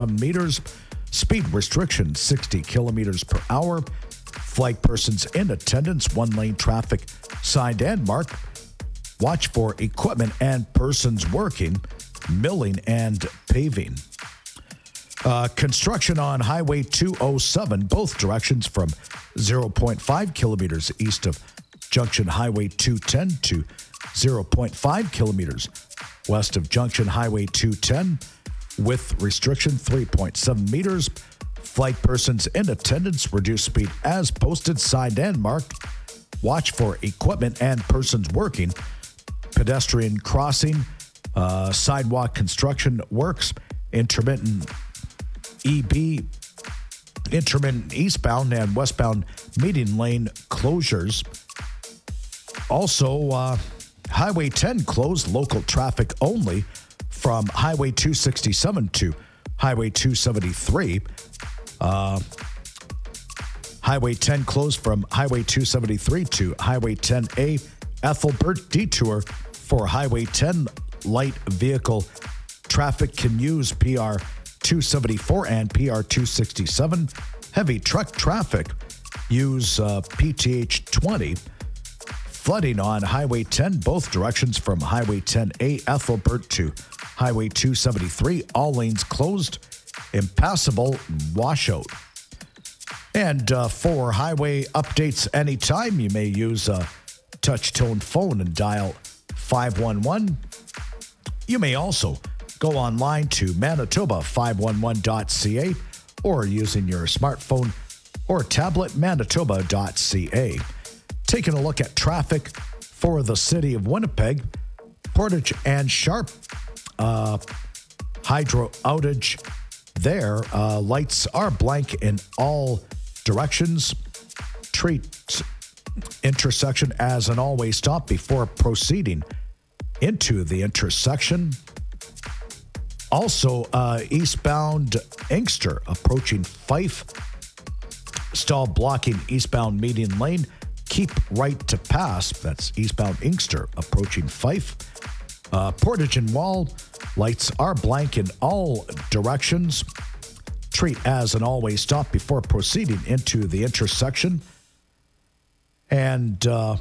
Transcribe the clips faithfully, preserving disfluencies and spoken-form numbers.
meters. Speed restriction sixty kilometers per hour. Flag persons in attendance, one lane traffic signed and marked. Watch for equipment and persons working, milling and paving. Uh, construction on Highway two oh seven, both directions from zero point five kilometers east of Junction Highway two ten to zero point five kilometers west of Junction Highway two ten, with restriction three point seven meters. Flight persons in attendance, reduce speed as posted, signed and marked. Watch for equipment and persons working. Pedestrian crossing, uh, sidewalk construction works, intermittent E B, intermittent eastbound and westbound median lane closures. Also, uh, Highway ten closed, local traffic only from Highway two sixty-seven to Highway two seventy-three. Uh, Highway ten closed from Highway two seventy-three to Highway ten A. Ethelbert detour for Highway ten. Light vehicle traffic can use P R two seventy-four and P R two sixty-seven. Heavy truck traffic use uh, P T H twenty. Flooding on Highway ten, both directions from Highway ten A Ethelbert to Highway two seventy-three. All lanes closed. Impassable washout. And uh, for highway updates anytime, you may use a touch-tone phone and dial five one one. You may also go online to manitoba five one one dot c a or using your smartphone or tablet, manitoba dot c a. Taking a look at traffic for the city of Winnipeg, Portage and Sharp, uh, hydro outage there. Uh, lights are blank in all directions. Treat intersection as an always stop before proceeding into the intersection. Also, uh, eastbound Inkster approaching Fife. Stall blocking eastbound median lane. Keep right to pass. That's eastbound Inkster approaching Fife. Uh, Portage and Wall, lights are blank in all directions. Treat as an always stop before proceeding into the intersection. And uh,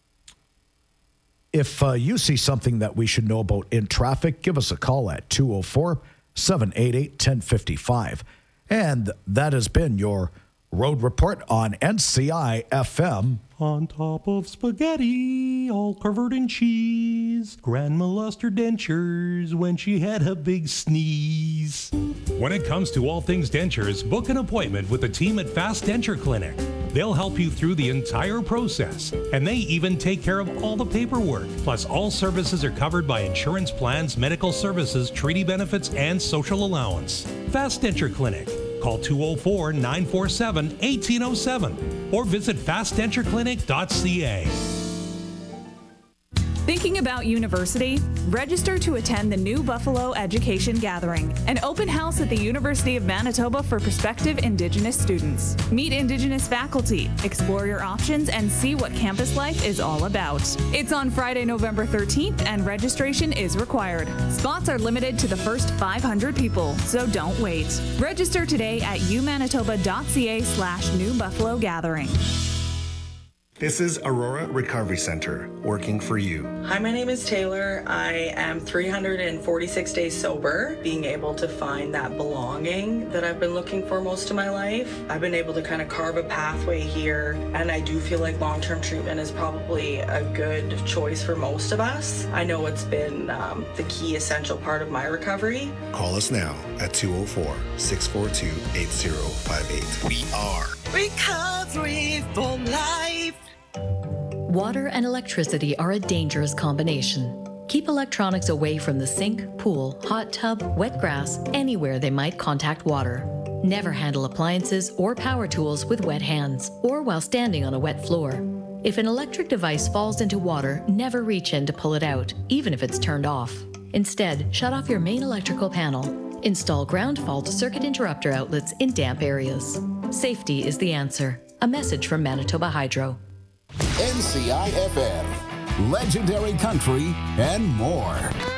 if uh, you see something that we should know about in traffic, give us a call at two oh four, seven eight eight, one oh five five. And that has been your Road Report on N C I F M. On top of spaghetti, all covered in cheese, Grandma lost her dentures when she had a big sneeze. When it comes to all things dentures, book an appointment with the team at Fast Denture Clinic. They'll help you through the entire process, and they even take care of all the paperwork. Plus, all services are covered by insurance plans, medical services, treaty benefits, and social allowance. Fast Denture Clinic. Call two oh four, nine four seven, one eight oh seven or visit fast denture clinic dot c a. Thinking about university? Register to attend the New Buffalo Education Gathering, an open house at the University of Manitoba for prospective Indigenous students. Meet Indigenous faculty, explore your options, and see what campus life is all about. It's on Friday, November thirteenth, and registration is required. Spots are limited to the first five hundred people, so don't wait. Register today at umanitoba dot c a slash New Buffalo Gathering. This is Aurora Recovery Center, working for you. Hi, my name is Taylor. I am three hundred forty-six days sober, being able to find that belonging that I've been looking for most of my life. I've been able to kind of carve a pathway here, and I do feel like long-term treatment is probably a good choice for most of us. I know it's been um, the key essential part of my recovery. Call us now at two oh four, six four two, eight oh five eight. We are Recovery for Life. Water and electricity are a dangerous combination. Keep electronics away from the sink, pool, hot tub, wet grass, anywhere they might contact water. Never handle appliances or power tools with wet hands or while standing on a wet floor. If an electric device falls into water, never reach in to pull it out, even if it's turned off. Instead, shut off your main electrical panel. Install ground fault circuit interrupter outlets in damp areas. Safety is the answer. A message from Manitoba Hydro. N C I F M, legendary country and more.